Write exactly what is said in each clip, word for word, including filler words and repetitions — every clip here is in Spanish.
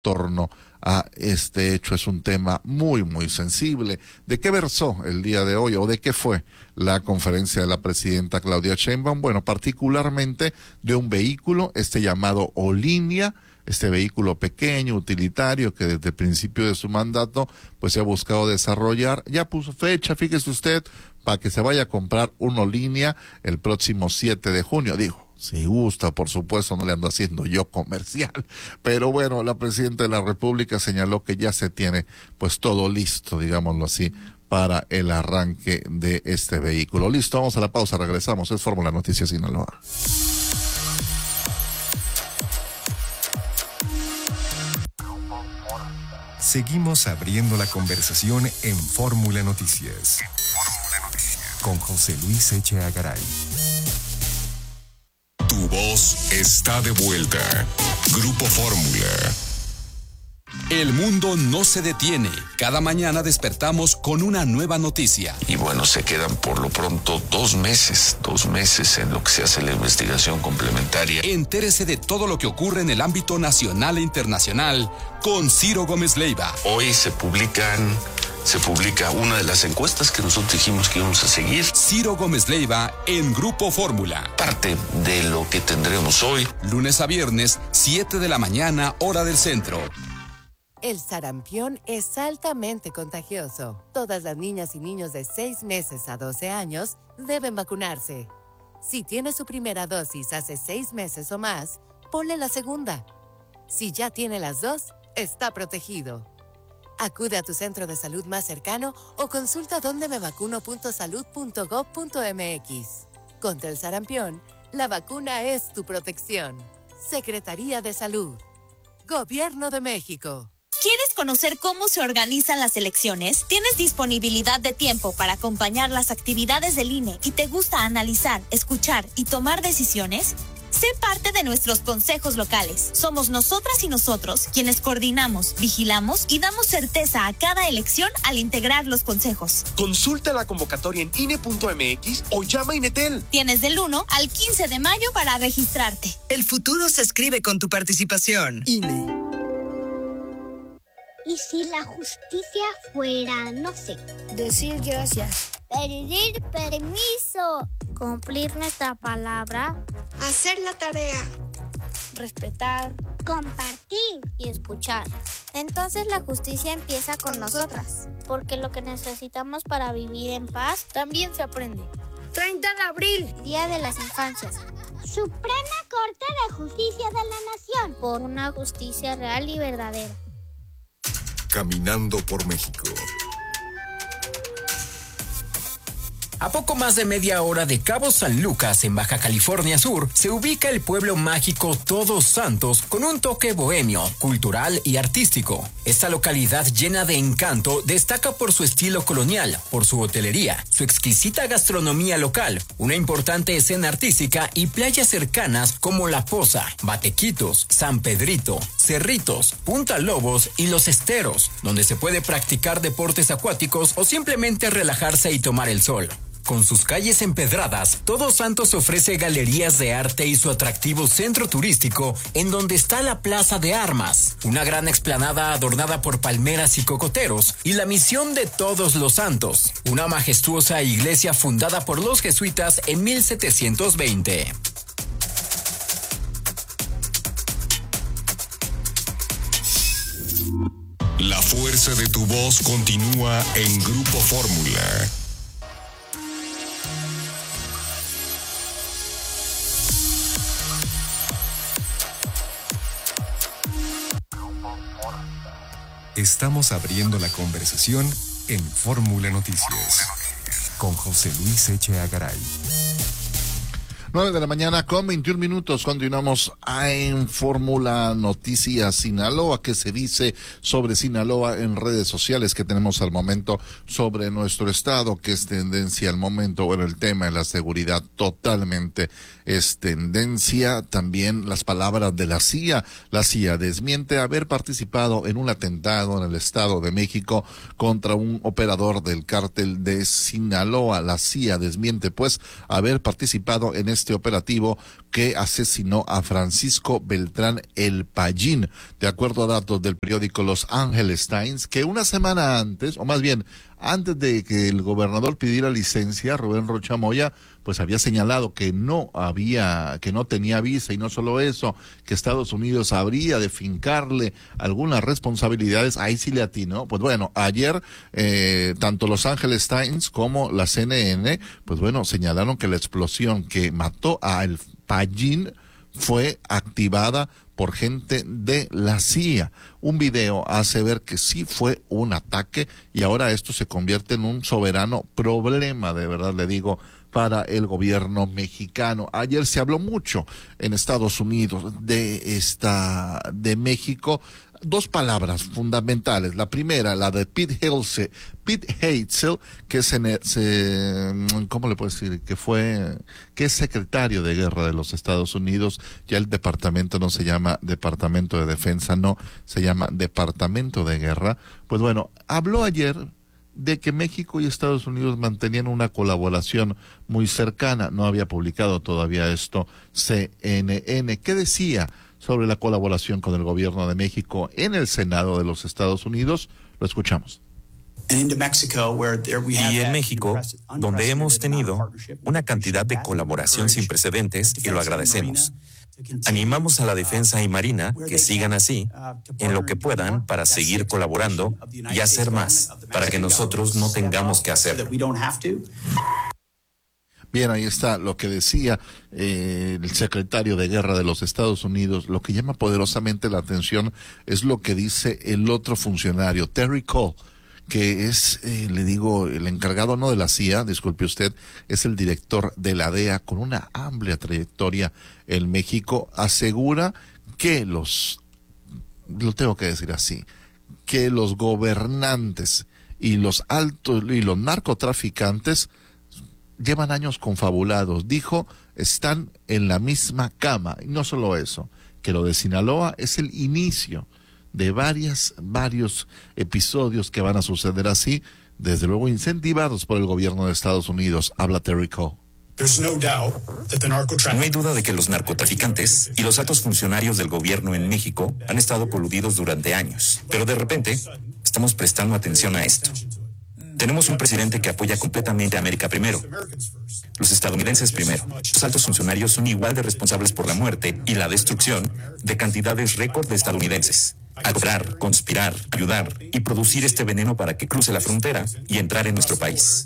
torno a este hecho. Es un tema muy, muy sensible. ¿De qué versó el día de hoy o de qué fue la conferencia de la presidenta Claudia Sheinbaum? Bueno, particularmente de un vehículo, este llamado Olinia, este vehículo pequeño, utilitario, que desde el principio de su mandato pues se ha buscado desarrollar. Ya puso fecha, fíjese usted, para que se vaya a comprar un Olinia el próximo siete de junio. Digo, si gusta, por supuesto, no le ando haciendo yo comercial, pero bueno, la presidenta de la República señaló que ya se tiene pues todo listo, digámoslo así, para el arranque de este vehículo. Listo, vamos a la pausa, regresamos, es Fórmula Noticias Sinaloa. Seguimos abriendo la conversación en Fórmula Noticias con José Luis Echeagaray. Garay. Tu voz está de vuelta. Grupo Fórmula. El mundo no se detiene. Cada mañana despertamos con una nueva noticia. Y bueno, se quedan por lo pronto dos meses, dos meses en lo que se hace la investigación complementaria. Entérese de todo lo que ocurre en el ámbito nacional e internacional con Ciro Gómez Leiva. Hoy se publican... Se publica una de las encuestas que nosotros dijimos que íbamos a seguir. Ciro Gómez Leiva en Grupo Fórmula. Parte de lo que tendremos hoy. Lunes a viernes, siete de la mañana, hora del centro. El sarampión es altamente contagioso. Todas las niñas y niños de seis meses a doce años deben vacunarse. Si tiene su primera dosis hace seis meses o más, ponle la segunda. Si ya tiene las dos, está protegido. Acude a tu centro de salud más cercano o consulta donde me vacuno punto salud punto gob punto mx. Contra el sarampión, la vacuna es tu protección. Secretaría de Salud. Gobierno de México. ¿Quieres conocer cómo se organizan las elecciones? ¿Tienes disponibilidad de tiempo para acompañar las actividades del I N E y te gusta analizar, escuchar y tomar decisiones? Sé parte de nuestros consejos locales. Somos nosotras y nosotros quienes coordinamos, vigilamos y damos certeza a cada elección al integrar los consejos. Consulta la convocatoria en I N E punto M X o llama a Inetel. Tienes del uno al quince de mayo para registrarte. El futuro se escribe con tu participación. I N E. ¿Y si la justicia fuera, no sé, decir gracias, pedir permiso, cumplir nuestra palabra, hacer la tarea, respetar, compartir y escuchar? Entonces la justicia empieza con nosotras, porque lo que necesitamos para vivir en paz también se aprende. treinta de abril, Día de las Infancias. Suprema Corte de Justicia de la Nación. Por una justicia real y verdadera. Caminando por México. A poco más de media hora de Cabo San Lucas, en Baja California Sur, se ubica el pueblo mágico Todos Santos con un toque bohemio, cultural y artístico. Esta localidad llena de encanto destaca por su estilo colonial, por su hotelería, su exquisita gastronomía local, una importante escena artística y playas cercanas como La Poza, Batequitos, San Pedrito, Cerritos, Punta Lobos y Los Esteros, donde se puede practicar deportes acuáticos o simplemente relajarse y tomar el sol. Con sus calles empedradas, Todos Santos ofrece galerías de arte y su atractivo centro turístico, en donde está la Plaza de Armas, una gran explanada adornada por palmeras y cocoteros, y la Misión de Todos los Santos, una majestuosa iglesia fundada por los jesuitas en mil setecientos veinte. La fuerza de tu voz continúa en Grupo Fórmula. Estamos abriendo la conversación en Fórmula Noticias con José Luis Echeagaray. nueve de la mañana con veintiún minutos. Continuamos en Fórmula Noticias Sinaloa. ¿Qué se dice sobre Sinaloa en redes sociales que tenemos al momento sobre nuestro estado? ¿Qué es tendencia al momento? Bueno, el tema de la seguridad totalmente es tendencia. También las palabras de la C I A. La C I A desmiente haber participado en un atentado en el Estado de México contra un operador del cártel de Sinaloa. La C I A desmiente pues haber participado en este este operativo que asesinó a Francisco Beltrán El Payín, de acuerdo a datos del periódico Los Angeles Times, que una semana antes, o más bien antes de que el gobernador pidiera licencia, Rubén Rocha Moya, pues había señalado que no había, que no tenía visa, y no solo eso, que Estados Unidos habría de fincarle algunas responsabilidades. Ahí sí le atinó. Pues bueno, ayer eh, tanto Los Angeles Times como la C N N, pues bueno, señalaron que la explosión que mató a El Payín fue activada por gente de la C I A. Un video hace ver que sí fue un ataque, y ahora esto se convierte en un soberano problema, de verdad le digo, para el gobierno mexicano. Ayer se habló mucho en Estados Unidos de esta, de México. Dos palabras fundamentales. La primera, la de Pete Hegseth, Pete Hegseth, que es, en, se, ¿cómo le puedo decir? Que fue, que es secretario de guerra de los Estados Unidos. Ya el departamento no se llama Departamento de Defensa, no, se llama Departamento de Guerra. Pues bueno, habló ayer de que México y Estados Unidos mantenían una colaboración muy cercana. No había publicado todavía esto C N N. ¿Qué decía sobre la colaboración con el gobierno de México en el Senado de los Estados Unidos? Lo escuchamos. Y en México, donde hemos tenido una cantidad de colaboración sin precedentes, y lo agradecemos. Animamos a la defensa y Marina que sigan así, en lo que puedan, para seguir colaborando y hacer más, para que nosotros no tengamos que hacerlo. Bien, ahí está lo que decía eh, el secretario de Guerra de los Estados Unidos. Lo que llama poderosamente la atención es lo que dice el otro funcionario, Terry Cole, que es, eh, le digo, el encargado no de la C I A, disculpe usted, es el director de la D E A, con una amplia trayectoria en México. Asegura que los, lo tengo que decir así, que los gobernantes y los altos y los narcotraficantes llevan años confabulados. Dijo, están en la misma cama. Y no solo eso, que lo de Sinaloa es el inicio de varias, varios episodios que van a suceder así, desde luego incentivados por el gobierno de Estados Unidos. Habla Terry Cole. No hay duda de que los narcotraficantes y los altos funcionarios del gobierno en México han estado coludidos durante años, pero de repente estamos prestando atención a esto. Tenemos un presidente que apoya completamente a América primero, los estadounidenses primero. Los altos funcionarios son igual de responsables por la muerte y la destrucción de cantidades récord de estadounidenses. Acoplar, conspirar, ayudar y producir este veneno para que cruce la frontera y entrar en nuestro país.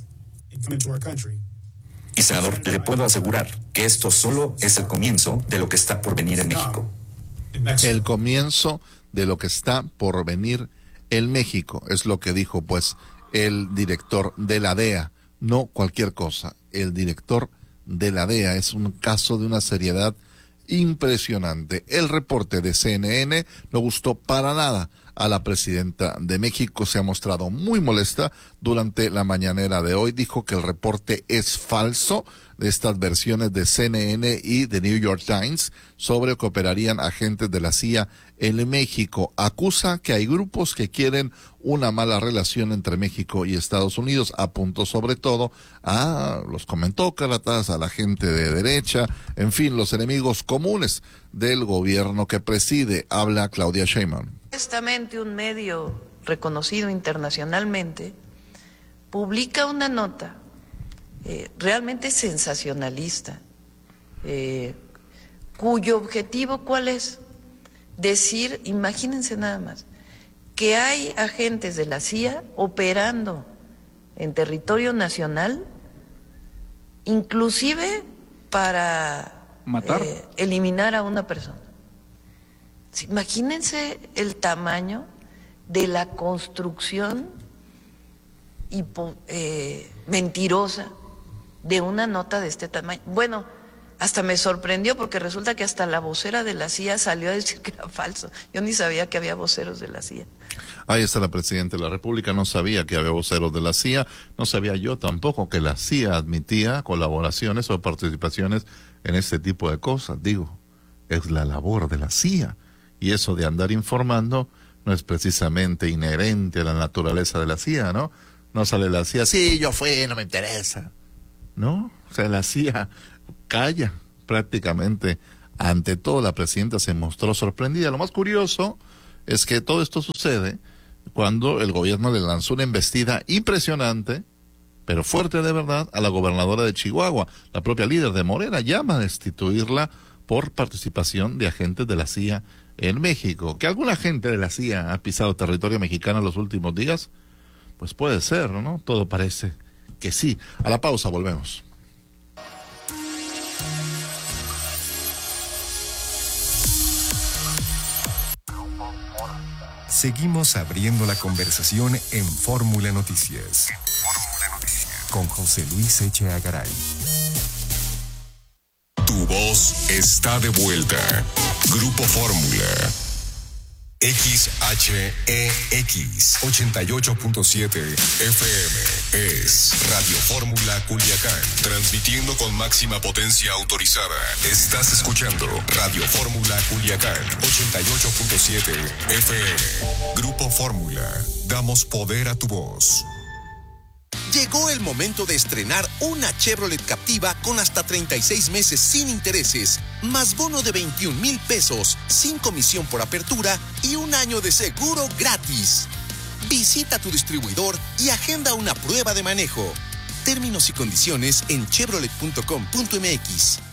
Y senador, le puedo asegurar que esto solo es el comienzo de lo que está por venir en México. El comienzo de lo que está por venir en México, es lo que dijo pues el director de la D E A, no cualquier cosa. El director de la D E A es un caso de una seriedad impresionante. El reporte de C N N no gustó para nada a la presidenta de México. Se ha mostrado muy molesta durante la mañanera de hoy. Dijo que el reporte es falso de estas versiones de C N N y de New York Times sobre que operarían agentes de la C I A en México. Acusa que hay grupos que quieren una mala relación entre México y Estados Unidos. Apuntó sobre todo a los comentócratas, a la gente de derecha, en fin, los enemigos comunes del gobierno que preside. Habla Claudia Sheinbaum. Honestamente, un medio reconocido internacionalmente publica una nota eh, realmente sensacionalista, eh, cuyo objetivo, ¿cuál es? Decir, imagínense nada más, que hay agentes de la C I A operando en territorio nacional, inclusive para matar, eh, eliminar a una persona. Imagínense el tamaño de la construcción hipo, eh, mentirosa de una nota de este tamaño. Bueno, hasta me sorprendió porque resulta que hasta la vocera de la C I A salió a decir que era falso. Yo ni sabía que había voceros de la C I A. Ahí está la presidenta de la República, no sabía que había voceros de la C I A, no sabía yo tampoco que la C I A admitía colaboraciones o participaciones en este tipo de cosas. Digo, es la labor de la C I A. Y eso de andar informando no es precisamente inherente a la naturaleza de la C I A, ¿no? No sale la C I A, sí, yo fui, no me interesa. ¿No? O sea, la C I A calla, prácticamente ante todo la presidenta se mostró sorprendida. Lo más curioso es que todo esto sucede cuando el gobierno le lanzó una embestida impresionante, pero fuerte de verdad, a la gobernadora de Chihuahua. La propia líder de Morena llama a destituirla por participación de agentes de la C I A en México. ¿Que alguna agente de la C I A ha pisado territorio mexicano en los últimos días? Pues puede ser, ¿no? Todo parece que sí. A la pausa, volvemos. Seguimos abriendo la conversación en Fórmula Noticias. Con José Luis Eche Agaray. Tu voz está de vuelta. Grupo Fórmula. X H E X ochenta y ocho punto siete F M es Radio Fórmula Culiacán, transmitiendo con máxima potencia autorizada. Estás escuchando Radio Fórmula Culiacán ochenta y ocho punto siete F M. Grupo Fórmula, damos poder a tu voz. Llegó el momento de estrenar una Chevrolet Captiva con hasta treinta y seis meses sin intereses, más bono de veintiún mil pesos, sin comisión por apertura y un año de seguro gratis. Visita tu distribuidor y agenda una prueba de manejo. Términos y condiciones en chevrolet punto com punto m x.